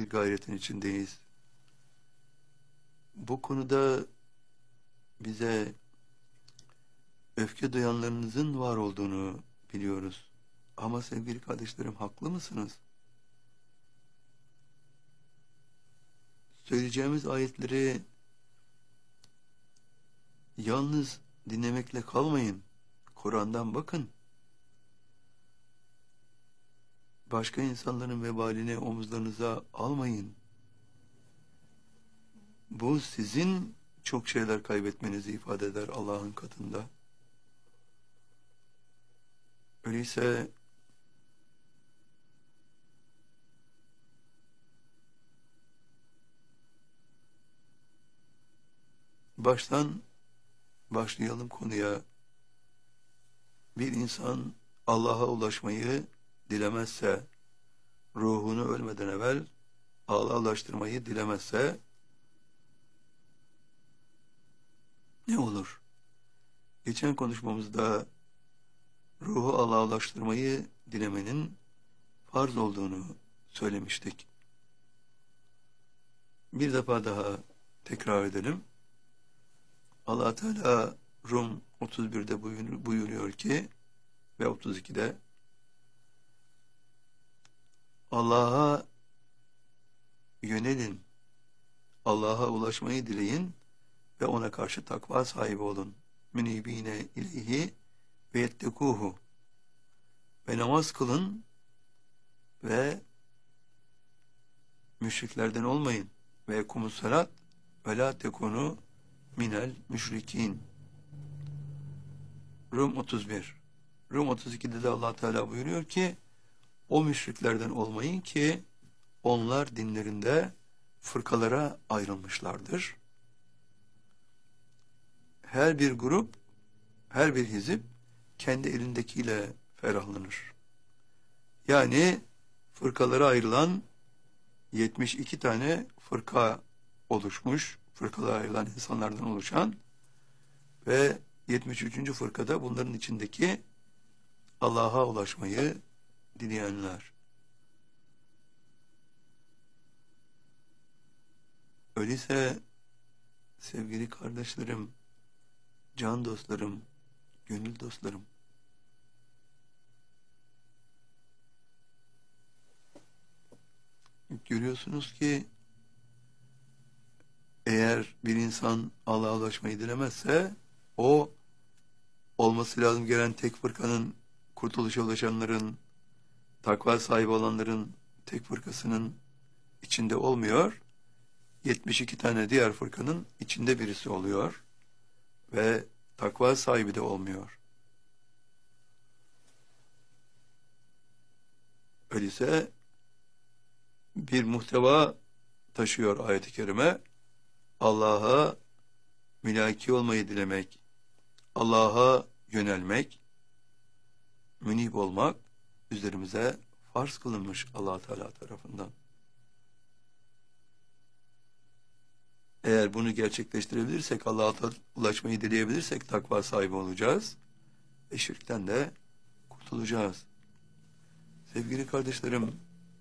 bir gayretin içindeyiz. Bu konuda bize öfke duyanlarınızın var olduğunu biliyoruz. Ama sevgili kardeşlerim, haklı mısınız? Söyleyeceğimiz ayetleri yalnız dinlemekle kalmayın. Kur'an'dan bakın. Başka insanların vebalini omuzlarınıza almayın. Bu sizin çok şeyler kaybetmenizi ifade eder Allah'ın katında. Öyleyse baştan başlayalım konuya. Bir insan Allah'a ulaşmayı dilemezse, ruhunu ölmeden evvel Allah'a ulaştırmayı dilemezse ne olur? Geçen konuşmamızda ruhu Allah'a ulaştırmayı dilemenin farz olduğunu söylemiştik. Bir defa daha tekrar edelim. Allah Teala Rum 31'de buyuruyor ki ve 32'de Allah'a yönelin, Allah'a ulaşmayı dileyin ve ona karşı takva sahibi olun. Münibine ileyhi ve yettekuhu ve namaz kılın ve müşriklerden olmayın ve ekumus salat ve la tekunu minel müşrikin. Rum 31. Rum 32'de de Allah Teala buyuruyor ki o müşriklerden olmayın ki onlar dinlerinde fırkalara ayrılmışlardır. Her bir grup, her bir hizip kendi elindekiyle ferahlanır. Yani fırkalara ayrılan 72 tane fırka oluşmuş, fırkalara ayrılan insanlardan oluşan ve 73. fırkada bunların içindeki Allah'a ulaşmayı dileyenler. Öyleyse sevgili kardeşlerim, can dostlarım, gönül dostlarım, görüyorsunuz ki eğer bir insan Allah'a ulaşmayı dilemezse o olması lazım gelen tek fırkanın, kurtuluşa ulaşanların, takva sahibi olanların tek fırkasının içinde olmuyor. 72 tane diğer fırkanın içinde birisi oluyor ve takva sahibi de olmuyor. Öyleyse bir muhteva taşıyor ayet-i kerime. Allah'a mülaki olmayı dilemek, Allah'a yönelmek, münib olmak üzerimize farz kılınmış Allah Teala tarafından. Eğer bunu gerçekleştirebilirsek, Allah'a ulaşmayı dileyebilirsek takva sahibi olacağız ve şirkten de kurtulacağız. Sevgili kardeşlerim,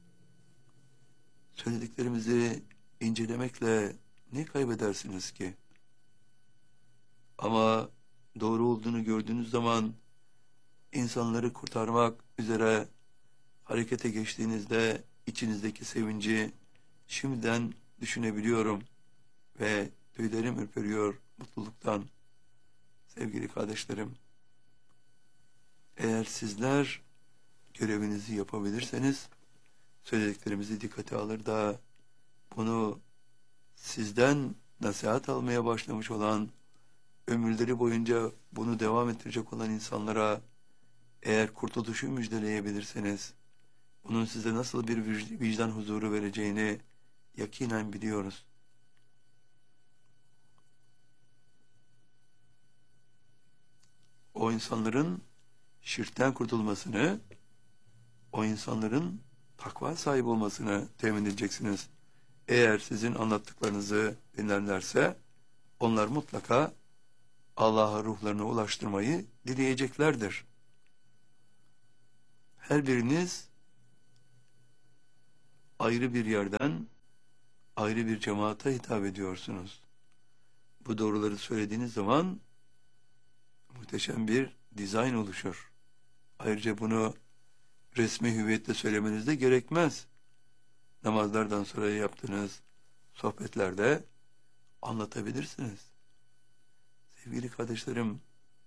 söylediklerimizi incelemekle ne kaybedersiniz ki? Ama doğru olduğunu gördüğünüz zaman insanları kurtarmak üzere harekete geçtiğinizde içinizdeki sevinci şimdiden düşünebiliyorum ve tüylerim ürperiyor mutluluktan. Sevgili kardeşlerim, eğer sizler görevinizi yapabilirseniz söylediklerimizi dikkate alır da bunu sizden nasihat almaya başlamış olan, ömürleri boyunca bunu devam ettirecek olan insanlara eğer kurtuluşu müjdeleyebilirseniz bunun size nasıl bir vicdan huzuru vereceğini yakinen biliyoruz. O insanların şirkten kurtulmasını, o insanların takva sahibi olmasını temin edeceksiniz. Eğer sizin anlattıklarınızı dinlerlerse onlar mutlaka Allah'a ruhlarını ulaştırmayı dileyeceklerdir. Her biriniz ayrı bir yerden, ayrı bir cemaate hitap ediyorsunuz. Bu doğruları söylediğiniz zaman muhteşem bir dizayn oluşur. Ayrıca bunu resmi hüviyetle söylemeniz de gerekmez. Namazlardan sonra yaptığınız sohbetlerde anlatabilirsiniz. Sevgili kardeşlerim,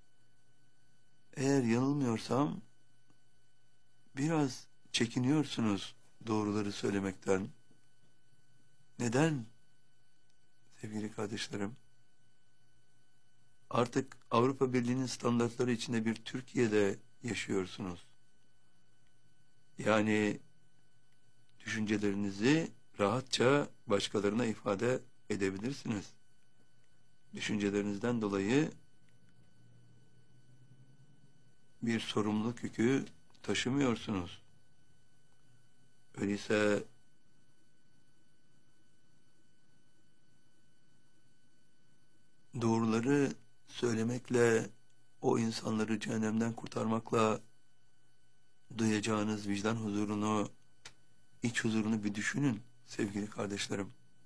eğer yanılmıyorsam biraz çekiniyorsunuz doğruları söylemekten. Neden? Sevgili kardeşlerim, artık Avrupa Birliği'nin standartları içinde bir Türkiye'de yaşıyorsunuz. Yani düşüncelerinizi rahatça başkalarına ifade edebilirsiniz. Düşüncelerinizden dolayı bir sorumluluk yükü taşımıyorsunuz. Öyleyse doğruları söylemekle, o insanları cehennemden kurtarmakla duyacağınız vicdan huzurunu, iç huzurunu bir düşünün sevgili kardeşlerim.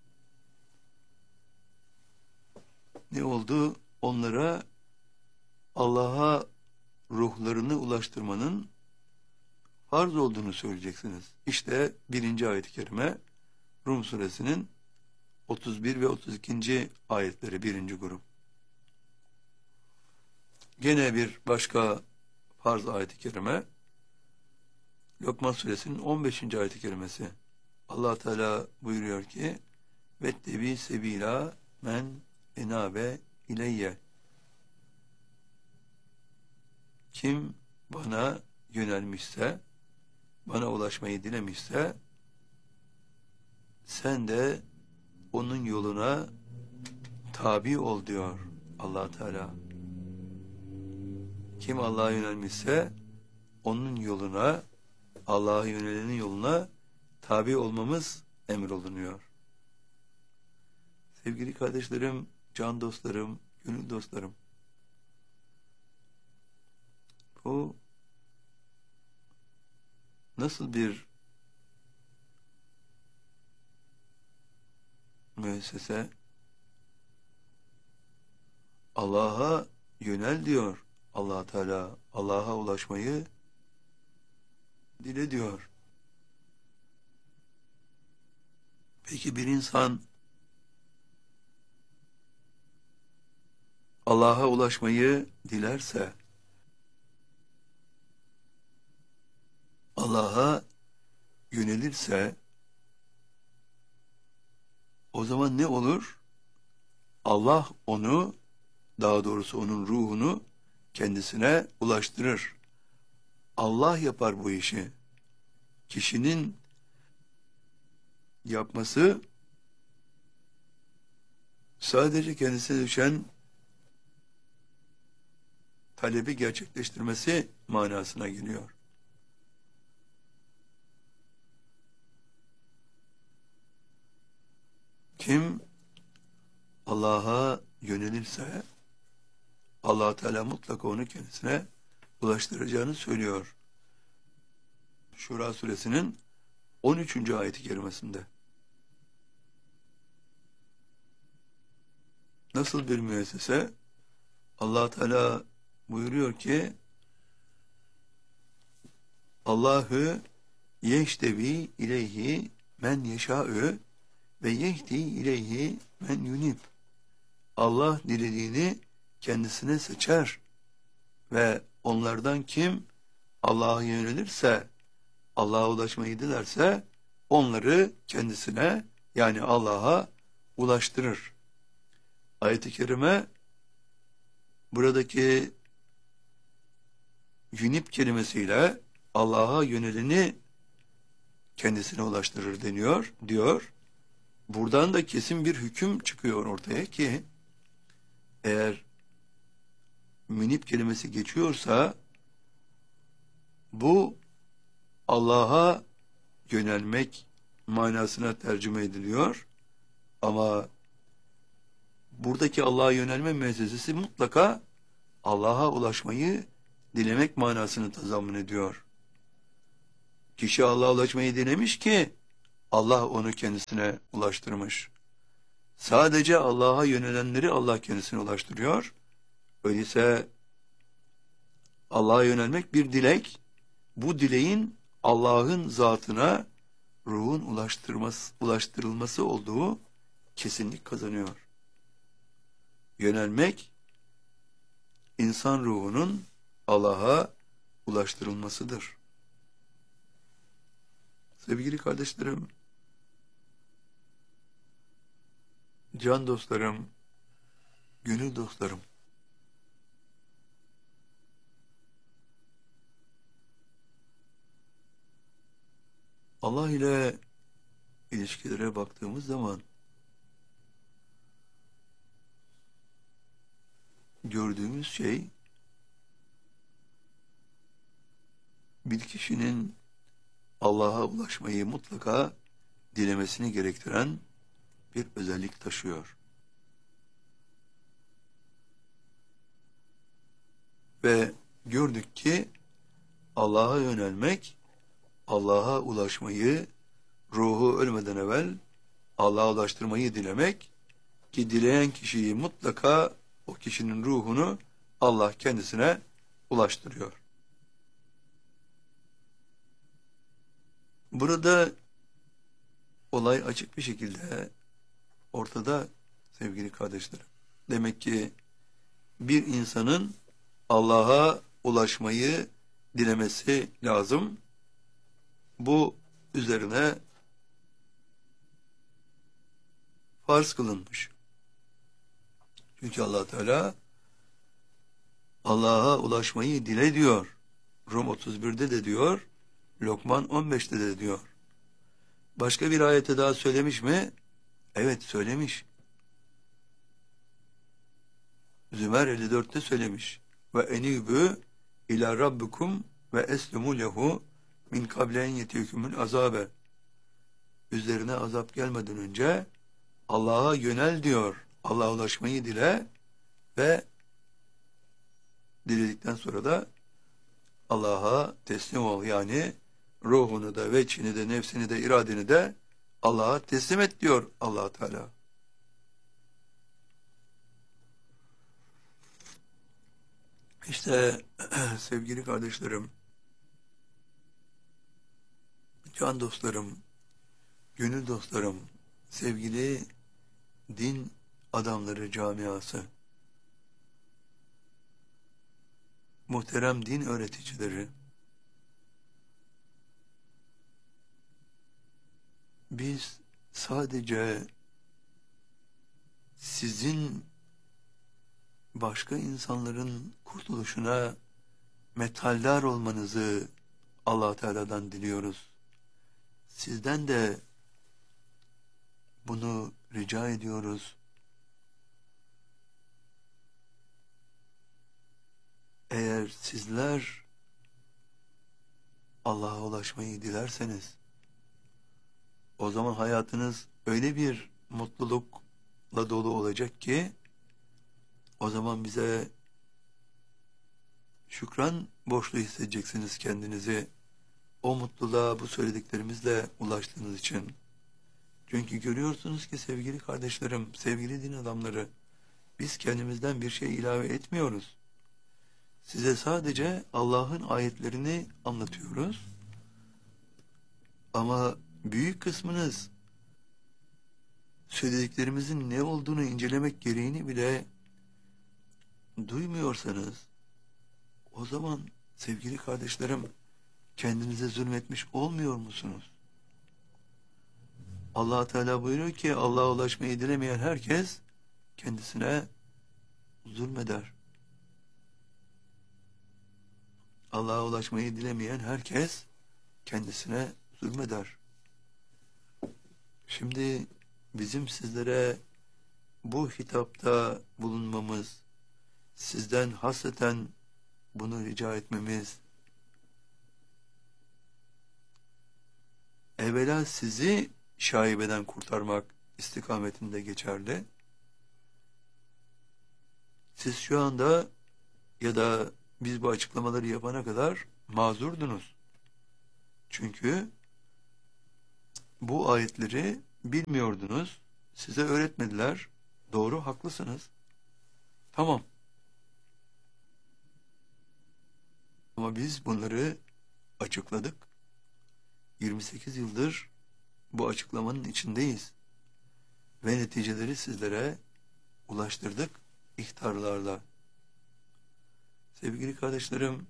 Ne oldu? Onlara Allah'a ruhlarını ulaştırmanın farz olduğunu söyleyeceksiniz. İşte 1. ayet-i kerime Rum suresinin 31 ve 32. ayetleri 1. grup. Gene bir başka farz ayet-i kerime Lokman suresinin 15. ayet-i kerimesi. Allah Teala buyuruyor ki: "Vettebi sebila men enabe ileyye." Kim bana yönelmişse, bana ulaşmayı dilemişse, sen de onun yoluna tabi ol diyor Allah Teala. Kim Allah'a yönelmişse onun yoluna, Allah'a yönelenin yoluna tabi olmamız emrolunuyor. Sevgili kardeşlerim, can dostlarım, gönül dostlarım, bu nasıl bir müessese? Allah'a yönel diyor Allah Teala. Allah'a ulaşmayı dile diyor. Peki bir insan Allah'a ulaşmayı dilerse, Allah'a yönelirse, o zaman ne olur? Allah onu, daha doğrusu onun ruhunu kendisine ulaştırır. Allah yapar bu işi. Kişinin yapması sadece kendisine düşen talebi gerçekleştirmesi manasına geliyor. Kim Allah'a yönelirse Allah Teala mutlaka onu kendisine ulaştıracağını söylüyor. Şura suresinin 13. ayet-i kerimesinde. Nasıl bir müessese? Allah Teala buyuruyor ki: Allahu yeştevi ileyhi men yeşâ'ü ve yehdi ileyhi men yunib. Allah dilediğini kendisine seçer ve onlardan kim Allah'a yönelirse, Allah'a ulaşmayı dilerse onları kendisine, yani Allah'a ulaştırır. Ayet-i kerime buradaki yunib kelimesiyle Allah'a yöneleni kendisine ulaştırır deniyor, diyor. Buradan da kesin bir hüküm çıkıyor ortaya ki eğer münib kelimesi geçiyorsa bu Allah'a yönelmek manasına tercüme ediliyor. Ama buradaki Allah'a yönelme meselesi mutlaka Allah'a ulaşmayı dilemek manasını tazammun ediyor. Kişi Allah'a ulaşmayı dilemiş ki Allah onu kendisine ulaştırmış. Sadece Allah'a yönelenleri Allah kendisine ulaştırıyor. Öyleyse Allah'a yönelmek bir dilek. Bu dileğin Allah'ın zatına ruhun ulaştırılması olduğu kesinlik kazanıyor. Yönelmek, insan ruhunun Allah'a ulaştırılmasıdır. Sevgili kardeşlerim, can dostlarım, gönül dostlarım, Allah ile ilişkilere baktığımız zaman gördüğümüz şey bir kişinin Allah'a ulaşmayı mutlaka dilemesini gerektiren bir özellik taşıyor. Ve gördük ki Allah'a yönelmek, Allah'a ulaşmayı, ruhu ölmeden evvel Allah'a ulaştırmayı dilemek ki dileyen kişiyi mutlaka o kişinin ruhunu Allah kendisine ulaştırıyor. Burada olay açık bir şekilde ortada sevgili kardeşlerim. Demek ki bir insanın Allah'a ulaşmayı dilemesi lazım. Bu üzerine farz kılınmış. Çünkü Allah Teala Allah'a ulaşmayı dile diyor. Rum 31'de de diyor, Lokman 15'te de diyor. Başka bir ayete daha söylemiş mi? Evet söylemiş. Zümer 54'te söylemiş. Ve enibü ila rabbikum ve eslimu lehu min kablen yetiyükümül azabe. Üzerine azap gelmeden önce Allah'a yönel diyor. Allah'a ulaşmayı dile ve diledikten sonra da Allah'a teslim ol. Yani ruhunu da, veçhini de, nefsini de, iradeni de Allah'a teslim et diyor Allah Teala. İşte sevgili kardeşlerim, can dostlarım, gönül dostlarım, sevgili din adamları camiası, muhterem din öğreticileri, biz sadece sizin başka insanların kurtuluşuna metaldar olmanızı Allah Teala'dan diliyoruz. Sizden de bunu rica ediyoruz. Eğer sizler Allah'a ulaşmayı dilerseniz, o zaman hayatınız öyle bir mutlulukla dolu olacak ki, o zaman bize şükran borçlu hissedeceksiniz kendinizi. O mutluluğa bu söylediklerimizle ulaştığınız için. Çünkü görüyorsunuz ki sevgili kardeşlerim, sevgili din adamları, biz kendimizden bir şey ilave etmiyoruz. Size sadece Allah'ın ayetlerini anlatıyoruz. Ama büyük kısmınız söylediklerimizin ne olduğunu incelemek gereğini bile duymuyorsanız, o zaman sevgili kardeşlerim, kendinize zulmetmiş olmuyor musunuz? Allah Teala buyuruyor ki Allah'a ulaşmayı dilemeyen herkes kendisine zulmeder. Allah'a ulaşmayı dilemeyen herkes kendisine zulmeder. Şimdi bizim sizlere bu hitapta bulunmamız, sizden hasreten bunu rica etmemiz, evvela sizi şaibeden kurtarmak istikametinde geçerli. Siz şu anda ya da biz bu açıklamaları yapana kadar mazurdunuz. Çünkü bu ayetleri bilmiyordunuz. Size öğretmediler. Doğru, haklısınız. Tamam. Ama biz bunları açıkladık. 28 yıldır bu açıklamanın içindeyiz. Ve neticeleri sizlere ulaştırdık ihtarlarla. Sevgili kardeşlerim,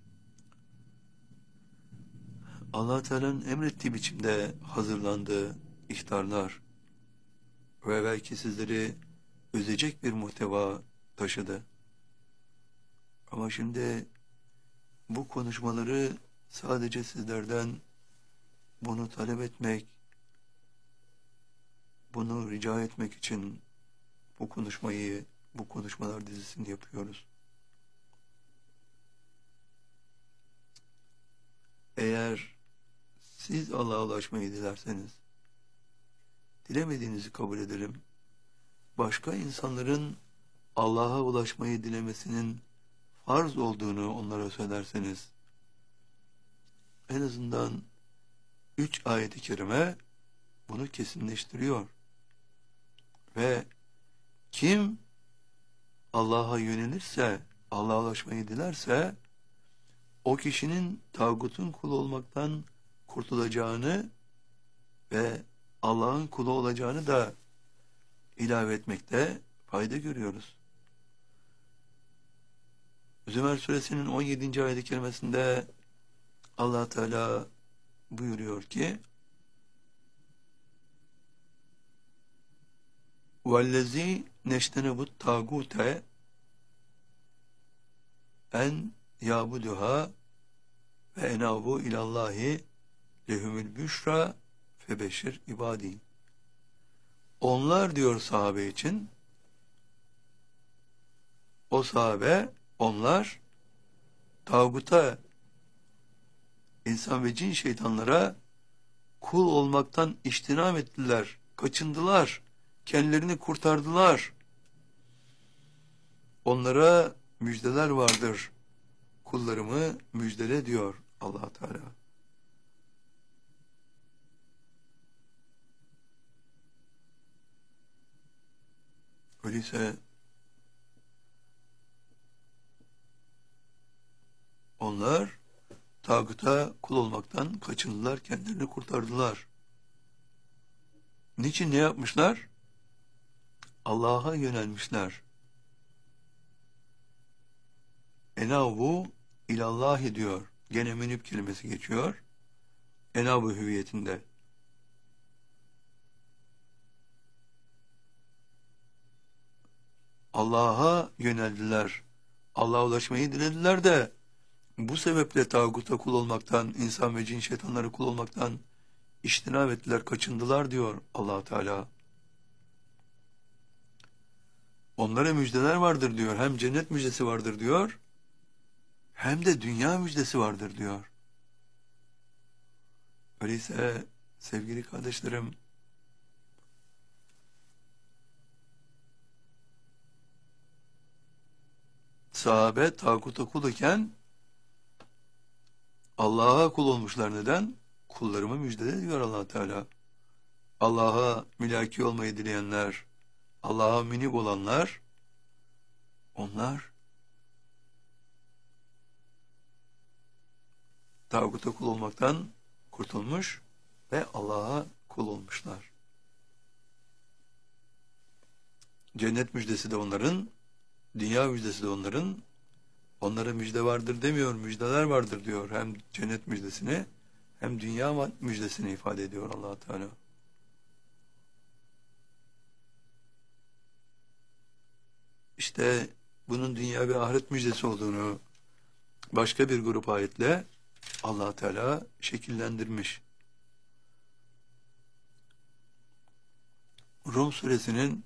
Allah Teala'nın emrettiği biçimde hazırlandığı ihtarlar ve belki sizleri üzecek bir muhteva taşıdı. Ama şimdi bu konuşmaları sadece sizlerden bunu talep etmek, bunu rica etmek için bu konuşmayı, bu konuşmalar dizisini yapıyoruz. Eğer siz Allah'a ulaşmayı dilerseniz, dilemediğinizi kabul edelim. Başka insanların Allah'a ulaşmayı dilemesinin farz olduğunu onlara söylerseniz, en azından 3 ayet-i kerime bunu kesinleştiriyor. Ve kim Allah'a yönelirse, Allah'a ulaşmayı dilerse, o kişinin tağutun kulu olmaktan kurtulacağını ve Allah'ın kulu olacağını da ilave etmekte fayda görüyoruz. Zümer suresinin 17. ayet-i kerimesinde Allah Teala buyuruyor ki: وَالَّذ۪ي نَشْتَنَبُ التَّاغُوتَ en yabuduha ve enabu ilallahi lehumül büşra febeşir ibadi. Onlar diyor sahabe için, o sahabe, onlar tağuta, insan ve cin şeytanlara kul olmaktan içtinam ettiler, kaçındılar, kendilerini kurtardılar. Onlara müjdeler vardır. Kullarımı müjdele diyor Allah Teala. Öyleyse onlar tağuta kul olmaktan kaçındılar, kendilerini kurtardılar. Niçin, ne yapmışlar? Allah'a yönelmişler. Enavu ilallahi diyor. Gene münib kelimesi geçiyor. Enavu hüviyetinde. Allah'a yöneldiler. Allah'a ulaşmayı dilediler de bu sebeple tağuta kul olmaktan, insan ve cin şeytanları kul olmaktan içtinab ettiler, kaçındılar diyor Allah Teala. Onlara müjdeler vardır diyor. Hem cennet müjdesi vardır diyor, hem de dünya müjdesi vardır diyor. Öyleyse sevgili kardeşlerim, sahabe tağuta kul iken Allah'a kul olmuşlar. Neden? Kullarımı müjdele diyor Allah Teala. Allah'a mülaki olmayı dileyenler, Allah'a münib olanlar, onlar tağuta kul olmaktan kurtulmuş ve Allah'a kul olmuşlar. Cennet müjdesi de onların, dünya müjdesi de onların. Onlara müjde vardır demiyor, müjdeler vardır diyor. Hem cennet müjdesini hem dünya müjdesini ifade ediyor Allah Teala. İşte bunun dünya ve ahiret müjdesi olduğunu başka bir grup ayetle Allah Teala şekillendirmiş. Rum suresinin